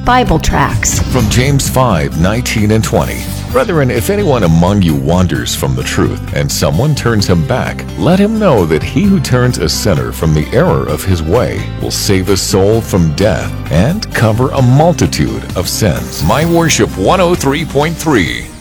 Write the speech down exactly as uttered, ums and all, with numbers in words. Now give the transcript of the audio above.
Bible tracts. From James five, nineteen and twenty. Brethren, if anyone among you wanders from the truth, and someone turns him back, let him know that he who turns a sinner from the error of his way will save a soul from death and cover a multitude of sins. My Worship one oh three point three.